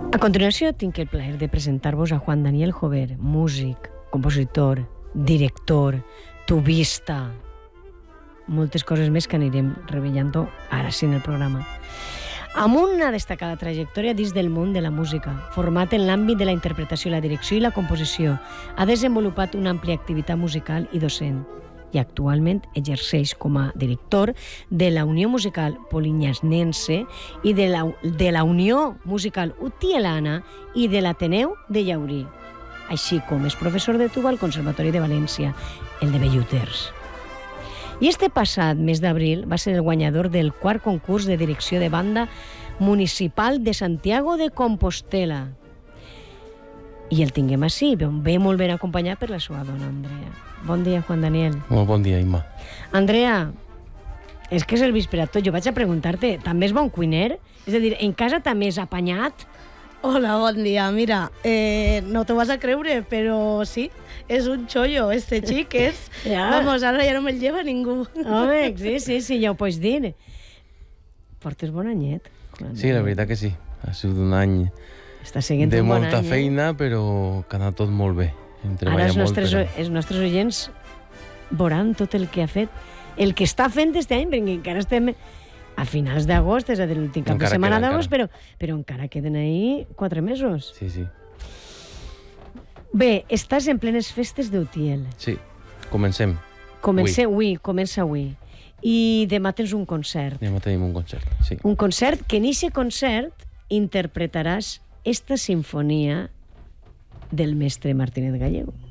A continuació, tinc el plaer de presentar-vos a Juan Daniel Jover, músic, compositor, director, tubista, moltes coses més que anirem revellant ara sí en el programa. Amb una destacada trajectòria dins del món de la música, format en l'àmbit de la interpretació, la direcció i la composició, ha desenvolupat una àmplia activitat musical i docent i actualment exerceix com a director de la Unió Musical Polinyasnense i de la Unió Musical Utielana i de l'Ateneu de Llaurí, així com és professor de tuba al Conservatori de València, el de Bellúters. I este passat mes d'abril va ser el guanyador del quart concurs de direcció de banda municipal de Santiago de Compostela. I el tinguem així, ve molt ben acompanyat per la seva dona, Andrea. Bon dia, Juan Daniel. Molt bon dia, Imma. Andrea, és que servís per a tot. Jo vaig a preguntar-te, també és bon cuiner? És a dir, en casa també és apanyat? Hola, bon dia. Mira, no t'ho vas a creure, però sí, és un xollo, este xic és... Ja. Vamos, ara ja no me'l lleva ningú. Home, sí, ja ho pots dir. Portes bon anyet. Sí, la veritat que sí. Ha sigut un any Està seguint de un bon molta any, feina, però que ha anat tot molt bé. Ara els nostres oients veuran tot el que ha fet, el que està fent este any, perquè encara estem a finals d'agost, és a dir, l'últim cap de setmana d'agost, però encara queden ahí 4 mesos. Sí, sí. Bé, estàs en plenes festes d'Utiel. Sí, comencem. Comença avui. I demà tens un concert. Demà tenim un concert, sí. Un concert que en aquest concert interpretaràs esta sinfonia del mestre Martínez Gallego.